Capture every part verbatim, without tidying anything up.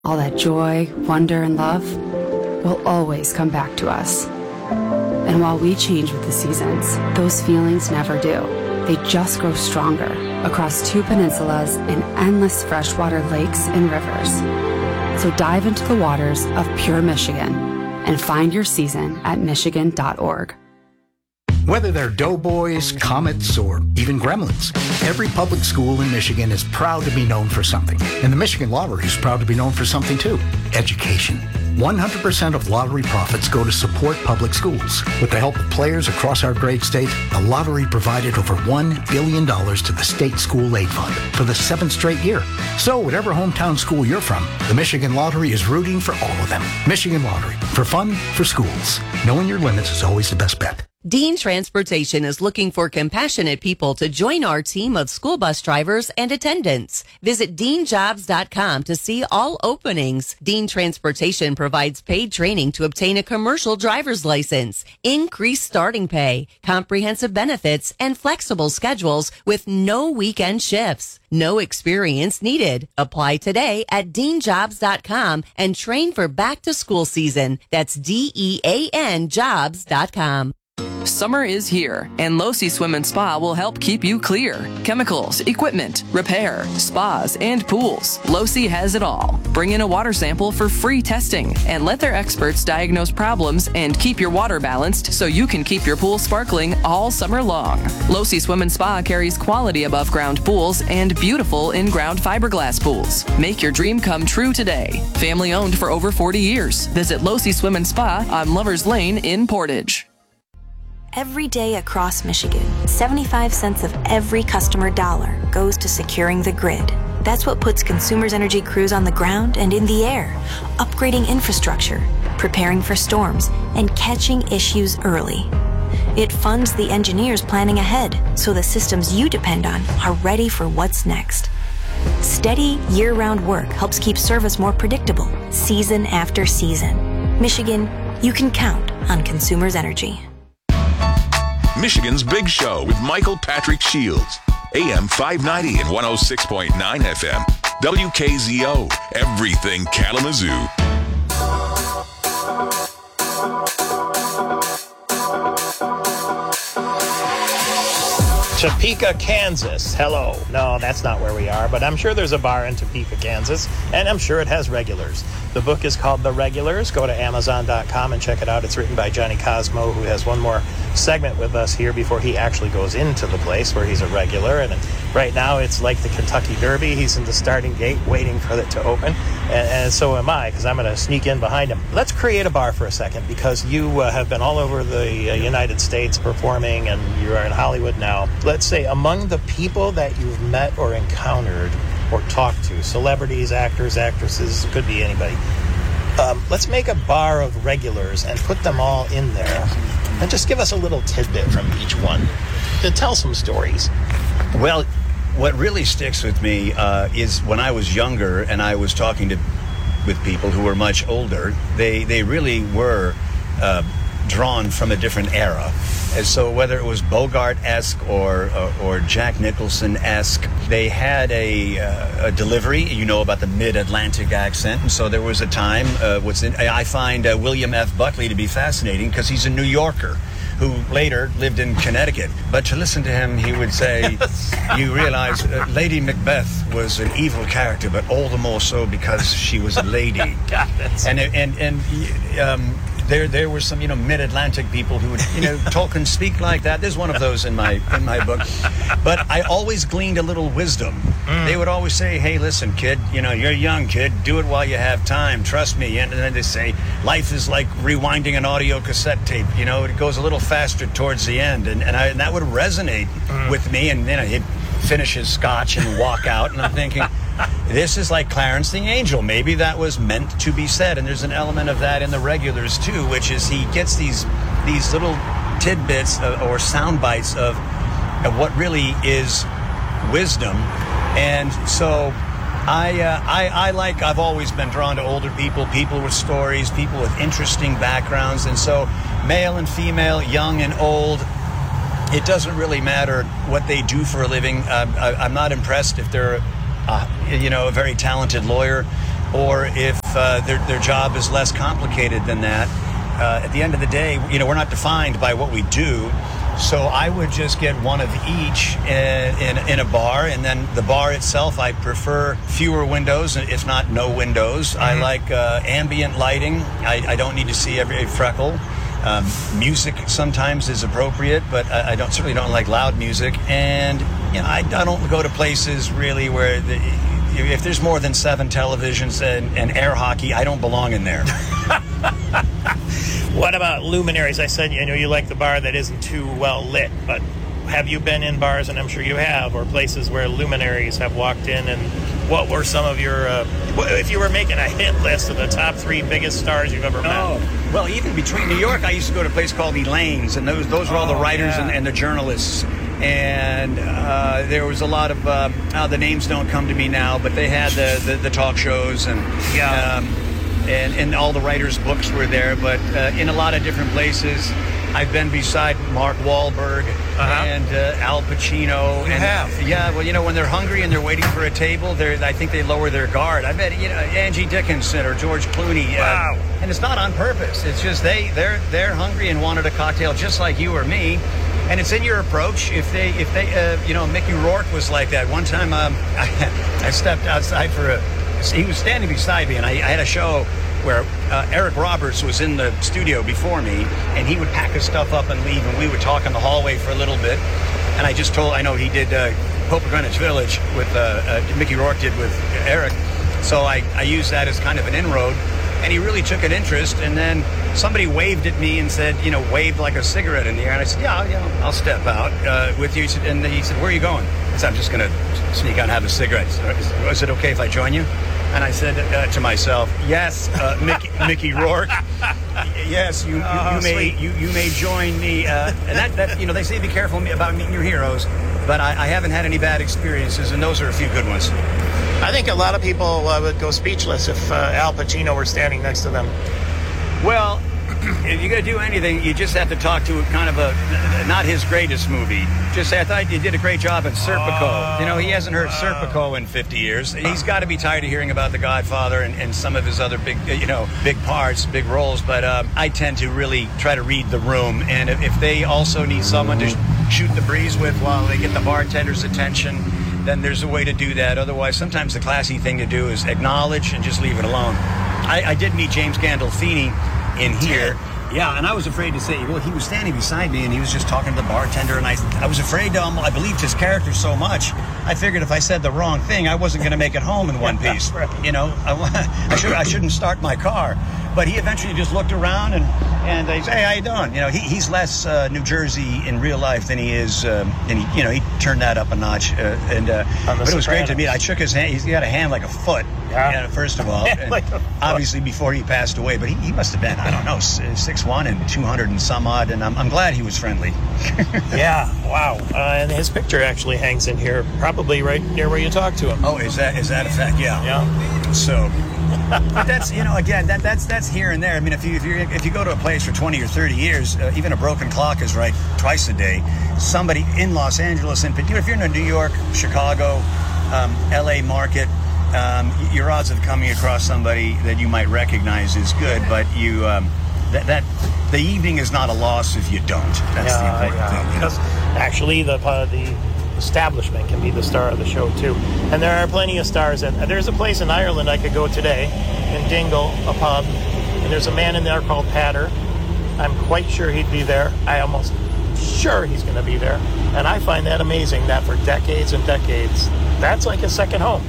all that joy, wonder, and love will always come back to us. And while we change with the seasons, those feelings never do. They just grow stronger across two peninsulas and endless freshwater lakes and rivers. So dive into the waters of pure Michigan and find your season at michigan dot org. Whether they're doughboys, comets, or even gremlins, every public school in Michigan is proud to be known for something. And the Michigan Lottery is proud to be known for something too: education. one hundred percent of lottery profits go to support public schools. With the help of players across our great state, the lottery provided over one billion dollars to the state school aid fund for the seventh straight year. So whatever hometown school you're from, the Michigan Lottery is rooting for all of them. Michigan Lottery, for fun, for schools. Knowing your limits is always the best bet. Dean Transportation is looking for compassionate people to join our team of school bus drivers and attendants. Visit dean jobs dot com to see all openings. Dean Transportation provides paid training to obtain a commercial driver's license, increased starting pay, comprehensive benefits, and flexible schedules with no weekend shifts. No experience needed. Apply today at dean jobs dot com and train for back to school season. That's D E A N jobs dot com. Summer is here, and Losi Swim and Spa will help keep you clear. Chemicals, equipment, repair, spas, and pools. Losi has it all. Bring in a water sample for free testing and let their experts diagnose problems and keep your water balanced so you can keep your pool sparkling all summer long. Losi Swim and Spa carries quality above ground pools and beautiful in-ground fiberglass pools. Make your dream come true today. Family owned for over forty years. Visit Losi Swim and Spa on Lovers Lane in Portage. Every day across Michigan, seventy-five cents of every customer dollar goes to securing the grid. That's what puts Consumers Energy crews on the ground and in the air, upgrading infrastructure, preparing for storms, and catching issues early. It funds the engineers planning ahead so the systems you depend on are ready for what's next. Steady, year-round work helps keep service more predictable, season after season. Michigan, you can count on Consumers Energy. Michigan's Big Show with Michael Patrick Shields. A M five ninety and one oh six point nine F M. W K Z O. Everything Kalamazoo. Topeka, Kansas. Hello. No, that's not where we are, but I'm sure there's a bar in Topeka, Kansas, and I'm sure it has regulars. The book is called The Regulars. Go to amazon dot com and check it out. It's written by Johnny Cosmo, who has one more segment with us here before he actually goes into the place where he's a regular. And right now it's like the Kentucky Derby. He's in the starting gate waiting for it to open, and, and so am I, because I'm going to sneak in behind him. Let's create a bar for a second, because you uh, have been all over the uh, United States performing, and you are in Hollywood now. Let's say among the people that you've met or encountered or talked to, celebrities, actors, actresses, could be anybody, um, let's make a bar of regulars and put them all in there, and just give us a little tidbit from each one to tell some stories. Well, what really sticks with me uh, is when I was younger and I was talking to with people who were much older, they, they really were uh, drawn from a different era. And so whether it was Bogart-esque or uh, or Jack Nicholson-esque, they had a, uh, a delivery. You know about the mid-Atlantic accent. And so there was a time, uh, what's in, I find uh, William F. Buckley to be fascinating because he's a New Yorker who later lived in Connecticut. But to listen to him, he would say, you realize uh, Lady Macbeth was an evil character, but all the more so because she was a lady. God, that's... And, and, and um, there there were some, you know, mid-Atlantic people who would, you know, talk and speak like that. There's one of those in my in my book. But I always gleaned a little wisdom. Mm. They would always say, hey, listen, kid, you know, you're young, kid. Do it while you have time. Trust me. And then they say, life is like rewinding an audio cassette tape. You know, it goes a little faster towards the end. And, and, I, and that would resonate mm. with me. And then you know, he'd finish his scotch and walk out. And I'm thinking, this is like Clarence the Angel. Maybe that was meant to be said. And there's an element of that in the Regulars, too, which is he gets these these little tidbits of, or sound bites of, of what really is wisdom. And so I, uh, I, I like, I've always been drawn to older people, people with stories, people with interesting backgrounds. And so male and female, young and old, it doesn't really matter what they do for a living. Uh, I, I'm not impressed if they're Uh, you know, a very talented lawyer. or if uh, their, their job is less complicated than that. Uh, at the end of the day, you know, we're not defined by what we do. So I would just get one of each in, in, in a bar, and then the bar itself, I prefer fewer windows, if not no windows. Mm-hmm. I like uh, ambient lighting. I, I don't need to see every freckle. Um, music sometimes is appropriate, but I, I don't certainly don't like loud music. And you know, I, I don't go to places really where the, if there's more than seven televisions and, and air hockey, I don't belong in there. What about luminaries? I said, you know, you like the bar that isn't too well lit, but have you been in bars, and I'm sure you have, or places where luminaries have walked in, and what were some of your, uh, if you were making a hit list of the top three biggest stars you've ever met? Oh, well, even between New York, I used to go to a place called Elaine's, and those those were all Oh, the writers yeah. and, and the journalists. And uh, there was a lot of, uh, oh, the names don't come to me now, but they had the, the, the talk shows, and Yeah. um, and, and all the writers' books were there, but uh, in a lot of different places. I've been beside Mark Wahlberg Uh-huh. and uh, Al Pacino. You and, have? Yeah, well, you know, when they're hungry and they're waiting for a table, they're, I think they lower their guard. I bet, you know, Angie Dickinson or George Clooney. Wow. Uh, and it's not on purpose. It's just they, they're, they're hungry and wanted a cocktail just like you or me. And it's in your approach. If they, if they, uh, you know, Mickey Rourke was like that. One time um, I, I stepped outside for a, he was standing beside me, and I, I had a show where uh, Eric Roberts was in the studio before me, and he would pack his stuff up and leave, and we would talk in the hallway for a little bit. And I just told, I know he did uh, Hope of Greenwich Village with, uh, uh, Mickey Rourke did with Eric. So I, I used that as kind of an inroad, and he really took an interest. And then somebody waved at me and said, you know, waved like a cigarette in the air. And I said, yeah, yeah, I'll step out uh, with you. He said, and he said, where are you going? I said, I'm just going to sneak out and have a cigarette. Is it okay if I join you? And I said uh, to myself, yes, uh, Mickey, Mickey Rourke, yes, you, you, Oh, you may sweet. you, you may join me. Uh, and that, that, you know, they say be careful about meeting your heroes, but I, I haven't had any bad experiences, and those are a few good ones. I think a lot of people uh, would go speechless if uh, Al Pacino were standing next to them. Well, if you're going to do anything, you just have to talk to kind of a, not his greatest movie. Just say, I thought you did a great job in Serpico. You know, he hasn't heard Serpico in fifty years. He's got to be tired of hearing about The Godfather and, and some of his other big, you know, big parts, big roles. But um, I tend to really try to read the room. And if, if they also need someone to sh- shoot the breeze with while they get the bartender's attention, then there's a way to do that. Otherwise, sometimes the classy thing to do is acknowledge and just leave it alone. I, I did meet James Gandolfini in here. Yeah, and I was afraid to say, well, he was standing beside me and he was just talking to the bartender, and I I was afraid to, um, I believed his character so much, I figured if I said the wrong thing, I wasn't going to make it home in one piece. You know, I, I, should, I shouldn't start my car. But he eventually just looked around and, and he said, hey, how you doing? You know, he, he's less uh, New Jersey in real life than he is, um, and he, you know, he turned that up a notch. Uh, and uh, But it was great to meet. I shook his hand. He's got a hand like a foot, Yeah. you know, first of all. And Like a foot. obviously before he passed away, but he, he must have been, I don't know, six one and two hundred and some odd, and I'm, I'm glad he was friendly. Yeah, wow. Uh, and his picture actually hangs in here, probably right near where you talk to him. Oh, is that is that a fact? Yeah. Yeah. So, but that's, you know, again, that that's that's here and there. I mean, if you if you if you go to a place for twenty or thirty years, uh, even a broken clock is right twice a day. Somebody in Los Angeles, in particular, if you're in New York, Chicago, um, L A market, um, your odds of coming across somebody that you might recognize is good. But you um, that that the evening is not a loss if you don't. That's the Yeah, important yeah. thing. You know? Because actually, the uh, the establishment can be the star of the show too, and there are plenty of stars. And there's a place in Ireland I could go today, in Dingle, a pub, and there's a man in there called Patter. I'm quite sure he'd be there. I almost sure he's going to be there, and I find that amazing. That for decades and decades, that's like a second home.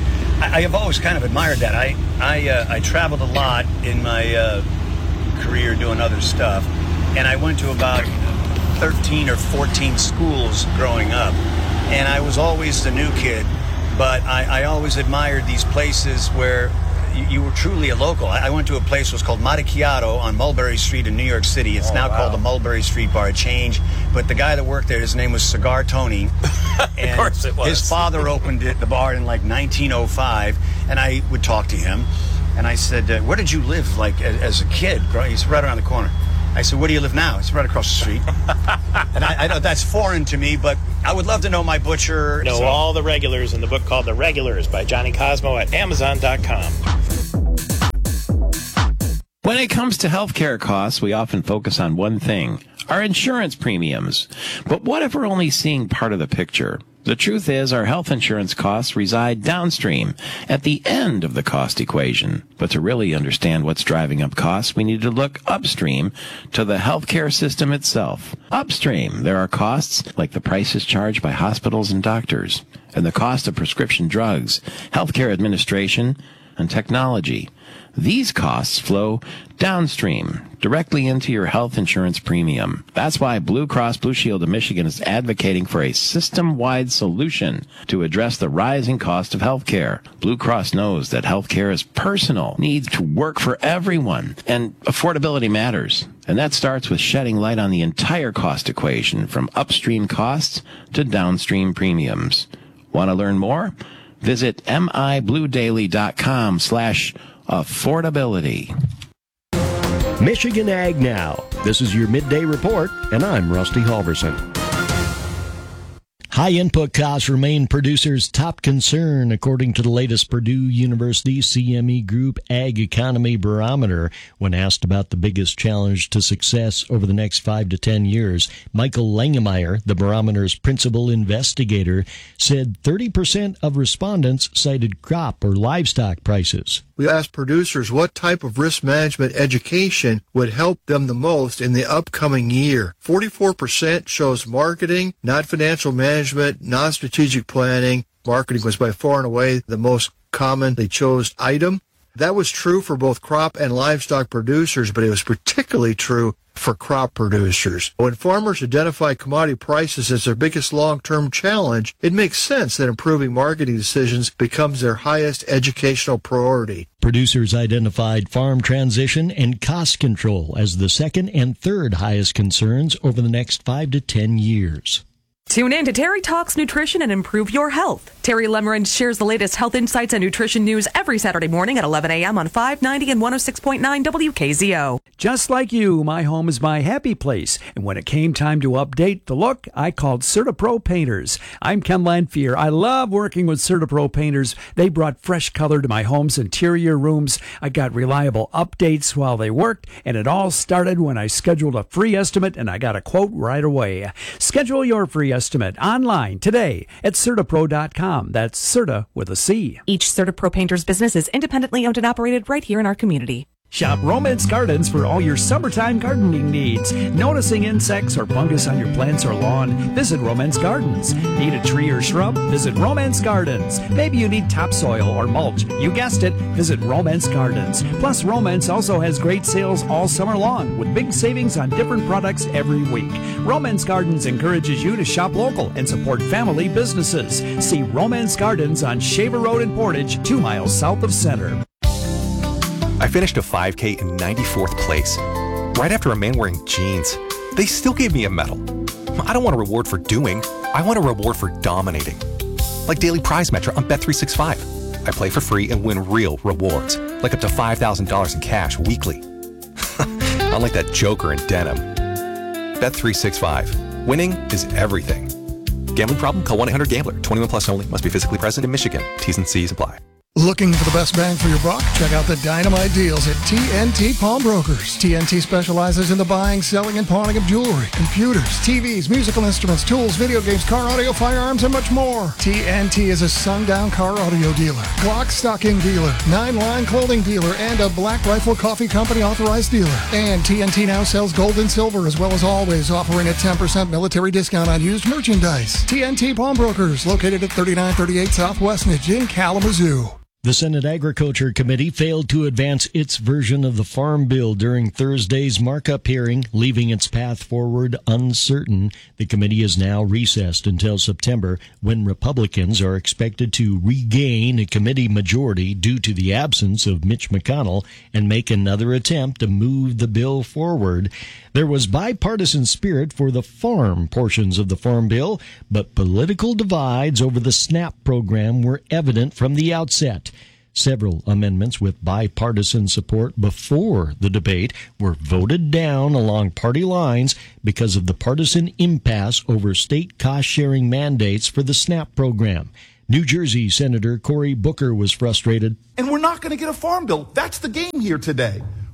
I, I have always kind of admired that. I I uh, I traveled a lot in my uh, career doing other stuff, and I went to about thirteen or fourteen schools growing up, and I was always the new kid, but I, I always admired these places where you, you were truly a local. I, I went to a place that was called Macchiato on Mulberry Street in New York City. It's Oh, now wow. called the Mulberry Street Bar. It changed, but the guy that worked there, his name was Cigar Tony. And course it was. His father opened it, the bar in like nineteen oh five, and I would talk to him, and I said, uh, where did you live like as, as a kid? He said, right around the corner. I said, where do you live now? It's right across the street. And I, I know that's foreign to me, but I would love to know my butcher. Know So- all the regulars in the book called The Regulars by Johnny Cosmo at Amazon dot com. When it comes to healthcare costs, we often focus on one thing, our insurance premiums. But what if we're only seeing part of the picture? The truth is, our health insurance costs reside downstream, at the end of the cost equation. But to really understand what's driving up costs, we need to look upstream to the healthcare system itself. Upstream, there are costs like the prices charged by hospitals and doctors, and the cost of prescription drugs, healthcare administration, and technology. These costs flow downstream, directly into your health insurance premium. That's why Blue Cross Blue Shield of Michigan is advocating for a system-wide solution to address the rising cost of health care. Blue Cross knows that health care is personal, needs to work for everyone, and affordability matters. And that starts with shedding light on the entire cost equation, from upstream costs to downstream premiums. Want to learn more? Visit mibluedaily.com slash affordability. Michigan Ag Now. This is your midday report, and I'm Rusty Halverson. High input costs remain producers' top concern, according to the latest Purdue University C M E Group Ag Economy Barometer. When asked about the biggest challenge to success over the next five to ten years, Michael Langemeyer, the barometer's principal investigator, said thirty percent of respondents cited crop or livestock prices. We asked producers what type of risk management education would help them the most in the upcoming year. forty-four percent shows marketing, not financial management, non-strategic planning. Marketing was by far and away the most commonly chosen item. That was true for both crop and livestock producers, but it was particularly true for crop producers. When farmers identify commodity prices as their biggest long-term challenge, it makes sense that improving marketing decisions becomes their highest educational priority. Producers identified farm transition and cost control as the second and third highest concerns over the next five to ten years. Tune in to Terry Talks Nutrition and Improve Your Health. Terry Lemmerand shares the latest health insights and nutrition news every Saturday morning at eleven a.m. on five ninety and one oh six point nine W K Z O. Just like you, my home is my happy place. And when it came time to update the look, I called CertaPro Painters. I'm Ken Lanphier. I love working with CertaPro Painters. They brought fresh color to my home's interior rooms. I got reliable updates while they worked, and it all started when I scheduled a free estimate and I got a quote right away. Schedule your free estimate online today at Certapro dot com. That's Certa with a C. Each CertaPro Painters business is independently owned and operated right here in our community. Shop Romance Gardens for all your summertime gardening needs. Noticing insects or fungus on your plants or lawn? Visit Romance Gardens. Need a tree or shrub? Visit Romance Gardens. Maybe you need topsoil or mulch. You guessed it. Visit Romance Gardens. Plus, Romance also has great sales all summer long with big savings on different products every week. Romance Gardens encourages you to shop local and support family businesses. See Romance Gardens on Shaver Road in Portage, two miles south of Center. I finished a five K in ninety-fourth place, right after a man wearing jeans. They still gave me a medal. I don't want a reward for doing, I want a reward for dominating. Like Daily Prize Metra on Bet three sixty-five. I play for free and win real rewards, like up to five thousand dollars in cash weekly. Unlike that joker in denim. Bet three sixty-five. Winning is everything. Gambling problem? Call one eight hundred gambler. twenty-one plus only. Must be physically present in Michigan. T's and C's apply. Looking for the best bang for your buck? Check out the dynamite deals at T N T Pawnbrokers. T N T specializes in the buying, selling, and pawning of jewelry, computers, T Vs, musical instruments, tools, video games, car audio, firearms, and much more. T N T is a sundown car audio dealer, Glock stocking dealer, nine-line clothing dealer, and a Black Rifle Coffee Company authorized dealer. And T N T now sells gold and silver, as well as always offering a ten percent military discount on used merchandise. T N T Pawnbrokers, located at thirty-nine thirty-eight South Westnedge in Kalamazoo. The Senate Agriculture Committee failed to advance its version of the Farm Bill during Thursday's markup hearing, leaving its path forward uncertain. The committee is now recessed until September, when Republicans are expected to regain a committee majority due to the absence of Mitch McConnell and make another attempt to move the bill forward. There was bipartisan spirit for the farm portions of the Farm Bill, but political divides over the SNAP program were evident from the outset. Several amendments with bipartisan support before the debate were voted down along party lines because of the partisan impasse over state cost-sharing mandates for the SNAP program. New Jersey Senator Cory Booker was frustrated. And we're not going to get a farm bill. That's the game here today.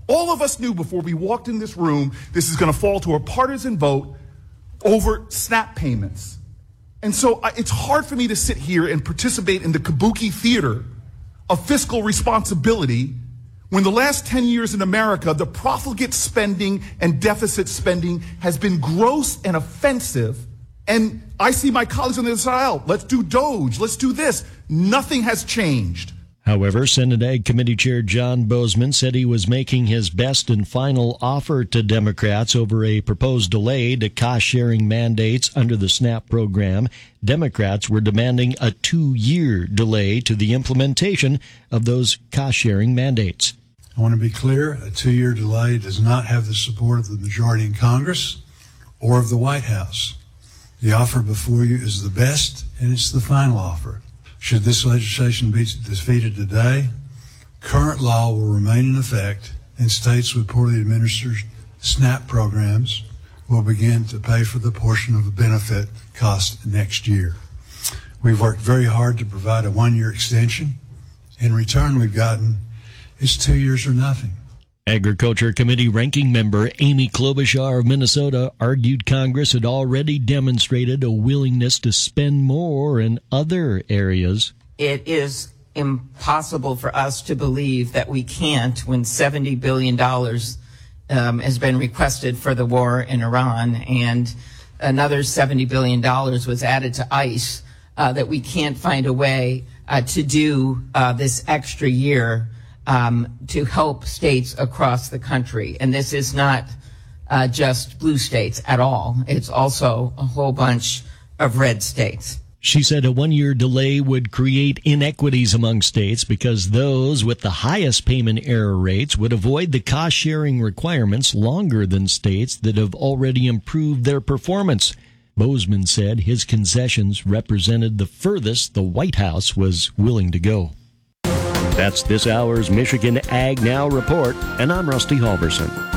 All of us knew before we walked in this room, this is going to fall to a partisan vote over SNAP payments. And so I, it's hard for me to sit here and participate in the kabuki theater of fiscal responsibility when the last ten years in America, the profligate spending and deficit spending has been gross and offensive. And I see my colleagues on the other side aisle. Let's do Doge. Let's do this. Nothing has changed. However, Senate Ag Committee Chair John Boozman said he was making his best and final offer to Democrats over a proposed delay to cost-sharing mandates under the SNAP program. Democrats were demanding a two-year delay to the implementation of those cost-sharing mandates. I want to be clear, a two-year delay does not have the support of the majority in Congress or of the White House. The offer before you is the best, and it's the final offer. Should this legislation be defeated today, current law will remain in effect, and states with poorly administered SNAP programs will begin to pay for the portion of the benefit cost next year. We've worked very hard to provide a one-year extension. In return, we've gotten is two years or nothing. Agriculture Committee ranking member Amy Klobuchar of Minnesota argued Congress had already demonstrated a willingness to spend more in other areas. It is impossible for us to believe that we can't when seventy billion dollars um, has been requested for the war in Iran and another seventy billion dollars was added to ICE, uh, that we can't find a way uh, to do uh, this extra year Um, to help states across the country. And this is not uh, just blue states at all. It's also a whole bunch of red states. She said a one-year delay would create inequities among states because those with the highest payment error rates would avoid the cost-sharing requirements longer than states that have already improved their performance. Boozman said his concessions represented the furthest the White House was willing to go. That's this hour's Michigan Ag Now Report, and I'm Rusty Halverson.